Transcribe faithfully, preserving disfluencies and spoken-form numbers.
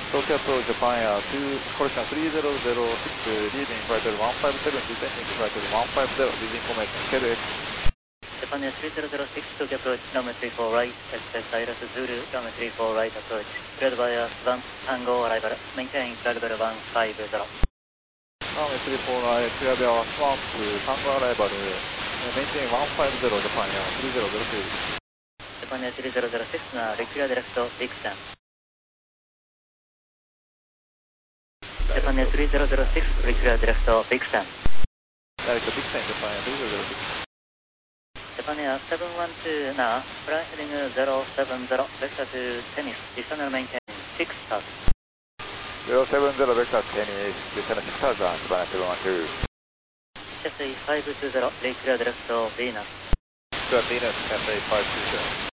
Tokyo to Japan Air two, correction three zero zero six, leading flight level one five zero, descending flight level one five zero, leading information K L X. Japan Air three zero zero six, Tokyo approach, runway three four right, S S Iris Zulu, runway three four right approach, cleared by one Tango arrival, maintain flight level one five zero. Runway three four right, cleared by one Tango arrival, maintain one five zero, Japan Air three zero zero six. Japan Air three zero zero six, now recleared left big stand. Japan Air three zero zero six, recleared left big stand. Direct big stand, Japan Air three zero zero six. Japan Air seven one two now, flight heading zero seven zero, vector to tennis, descend maintain six thousand. zero seven zero, vector tennis, descend six thousand, Japan Air seven one two. S A five two zero, recleared left Venus. Venus, S A five two zero.